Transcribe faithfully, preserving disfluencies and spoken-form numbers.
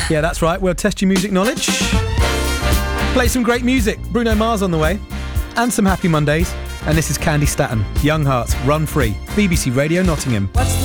Yeah, that's right. We'll test your music knowledge. Play some great music. Bruno Mars on the way. And some happy Mondays. And this is Candy Staton. Young Hearts, Run Free. B B C Radio Nottingham. What's the